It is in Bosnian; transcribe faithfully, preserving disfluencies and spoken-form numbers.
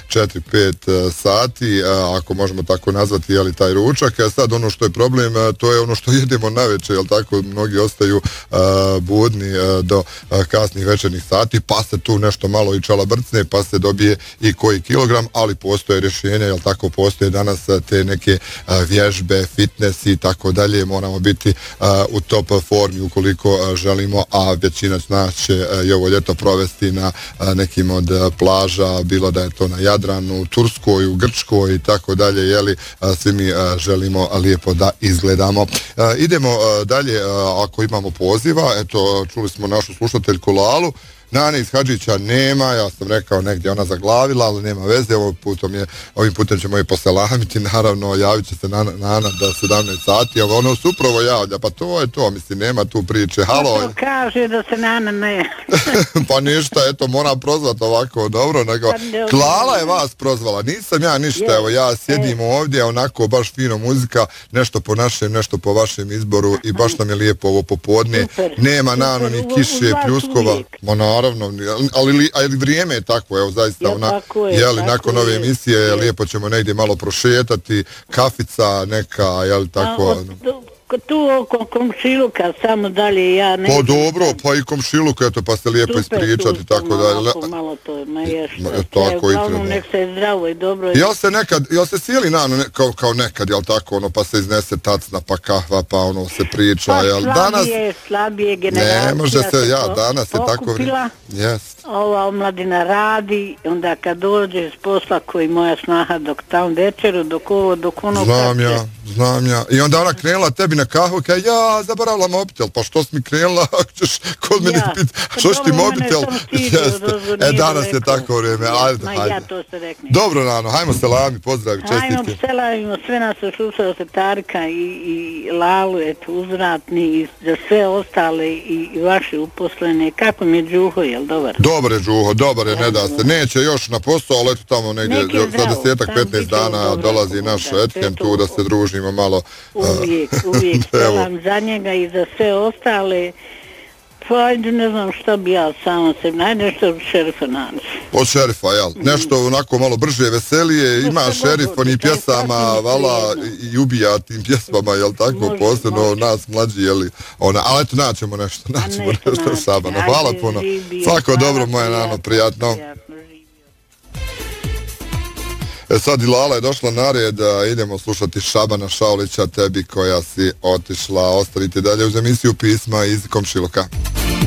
četiri pet sati, ako možemo tako nazvati, jeli, taj ručak. A sad ono što je problem, to je ono što jedemo navečer, jel tako, mnogi ostaju budni do kasnih večernih sati, pa se tu nešto malo i čalabrcne, pa se dobije i koji kilogram, ali postoje rješenja, jel tako, postoje danas te neke vježbe, fitness i tako dalje, moramo biti u top formi ukoliko želimo, a većina nas će i ovo ljeto provesti na nekim od plaža, bilo da je to na Jadranu, u Turskoj, u Grčkoj i tako dalje, jeli, svi mi želimo lijepo da izgledamo. Idemo dalje, ako imamo poziva, eto, čuli smo našu slušateljku Lalu. Nane iz Hadžića nema, ja sam rekao negdje ona zaglavila, ali nema veze, ovim putem, je, ovim putem ćemo je poselamiti, naravno javit će se Nana, Nana do sedamnaest sati, ali ono se upravo javlja, pa to je to, mislim, nema tu priče. Halo. To kaže da se Nana ne... Pa ništa, eto, moram prozvati ovako, dobro, nego Klala je vas prozvala, nisam ja ništa, evo, ja sjedim ovdje, onako, baš fino muzika, nešto po našem, nešto po vašem izboru i baš nam je lijepo ovo popodne, nema Nano ni kiše, pljuskova, naravno, ali, ali vrijeme je tako, evo, zaista, ona, jeli, nakon ove emisije, je. Lijepo ćemo negdje malo prošetati, kafica neka, jeli, tako... Tu oko komšiluka, samo dalje ja ne... Pa dobro, pa i komšiluka, eto, pa se lijepo ispričati, tako dalje. Malo to, ma ješ, tako i treba. Nek se zdravo i dobro... Jel se nekad, jel se sjeli Nano, ne, kao, kao nekad, jel tako, ono, pa se iznese tacna, pa kahva, pa ono se priča, pa jel? Slabije, slabije generacija... Ne može se, ja, danas je tako... Yes. Ova omladina radi, onda kad dođe s posla koji moja snaha dok tam večeru, dok ovo, dok ono... Znam ja, znam ja. I onda ona krenula tebi na kahvu, kaj ja, zaboravila mobitel, pa što si mi krenula, ako ćeš kod mene ja, piti, što si ti mobitel? E, danas je tako vrijeme, ajde, ma, hajde. Ja to se rekne. Dobro, Nano, hajmo selami, pozdravi, čestitke. Hajmo selavimo sve nas slušao se Tarika i, i Lalu, eto, uzvratni i za sve ostale i, i vaše uposlene. Kako mi je Đuho, jel dobar? Dobar je Đuho, dobar je, ne da se, neće još na posao, ali eto tamo negdje za desetak, petnaest dana dolazi naš Etken tu da se družimo malo. Uvijek, uvijek selam za njega i za sve ostale. Pa ajde, ne znam šta bi ja samo se, najde nešto od šerifa naći. Od šerifa, jel? Nešto onako malo brže, veselije, ima šerif onih pjesama, vala, i ubija tim pjesmama, jel tako, posebno nas mlađi, jel? Ona, ali eto, naćemo nešto, naćemo nešto Šabana. Hvala puno. Svako dobro, moja Nano, prijatno. E sad i Lala je došla na red, idemo slušati Šabana Šaulića, tebi koja si otišla. Ostanite dalje uz emisiju Pisma iz komšiluka.